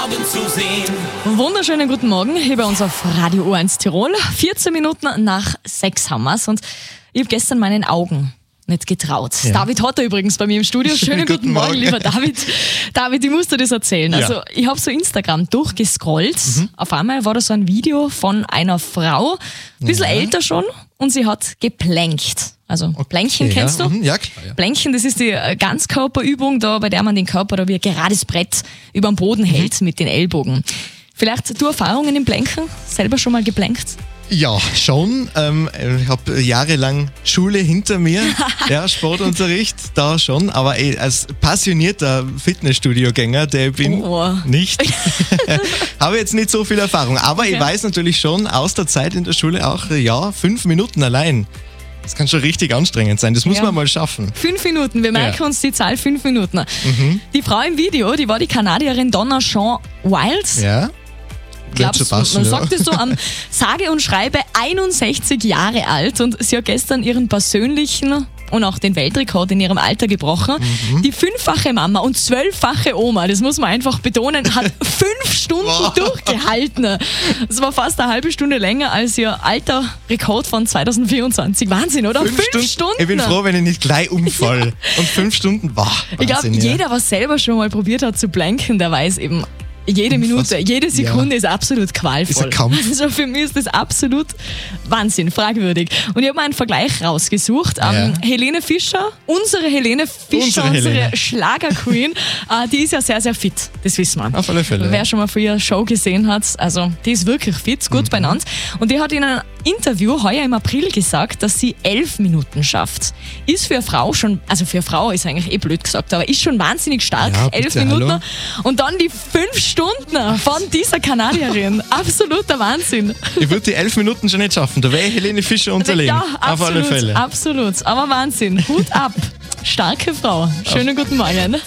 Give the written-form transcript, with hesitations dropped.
Abend zu sehen. Wunderschönen guten Morgen hier bei uns auf Radio O1 Tirol. 14 Minuten nach 6 haben wir's und ich habe gestern meinen Augen nicht getraut. Ja. David Hotter übrigens bei mir im Studio. Schönen guten Morgen, lieber David. David, ich muss dir das erzählen. Ja. Also ich habe so Instagram durchgescrollt. Auf einmal war da so ein Video von einer Frau, ein bisschen älter schon, und sie hat geplänkt. Also Plänchen kennst du? Ja, klar. Ja. Plänchen, das ist die Ganzkörperübung, da, bei der man den Körper da wie ein gerades Brett über den Boden hält mit den Ellbogen. Vielleicht du Erfahrungen im Plänken? Selber schon mal geplänkt? Ja, schon. Ich habe jahrelang Schule hinter mir, ja, Sportunterricht, da schon. Aber als passionierter Fitnessstudio-Gänger, der ich bin, nicht, habe jetzt nicht so viel Erfahrung. Aber ich weiß natürlich schon aus der Zeit in der Schule auch, 5 Minuten allein. Das kann schon richtig anstrengend sein. Das muss man mal schaffen. 5 Minuten, wir merken uns die Zahl 5 Minuten. Die Frau im Video, die war die Kanadierin Donna Shawn Wiles. Ja. Glaubst, man sagt es so, am sage und schreibe 61 Jahre alt, und sie hat gestern ihren persönlichen und auch den Weltrekord in ihrem Alter gebrochen. Die 5-fache Mama und 12-fache Oma, das muss man einfach betonen, hat 5 Stunden durchgehalten. Das war fast eine halbe Stunde länger als ihr alter Rekord von 2024. Wahnsinn, oder? 5 Stunden. Ich bin froh, wenn ich nicht gleich umfall. Und 5 Stunden, Wahnsinn. Ich glaube, jeder, was selber schon mal probiert hat zu planken, der weiß eben, jede Minute, jede Sekunde ist absolut qualvoll. Ist ein Kampf. Also für mich ist das absolut Wahnsinn, fragwürdig. Und ich habe mal einen Vergleich rausgesucht. Helene Fischer, unsere Schlager-Queen, die ist ja sehr, sehr fit. Das wissen wir. Auf alle Fälle. Wer schon mal für ihre Show gesehen hat, also die ist wirklich fit, gut beieinander. Und die hat in einem Interview heuer im April gesagt, dass sie 11 Minuten schafft. Ist für eine Frau schon, also für eine Frau ist eigentlich blöd gesagt, aber ist schon wahnsinnig stark, 11 Minuten. Hallo. Und dann die 5 Stunden von dieser Kanadierin. Absoluter Wahnsinn. Ich würde die 11 Minuten schon nicht schaffen, da wäre Helene Fischer unterlegen. Ja, absolut, auf alle Fälle. Absolut, aber Wahnsinn. Hut ab. Starke Frau. Schönen guten Morgen.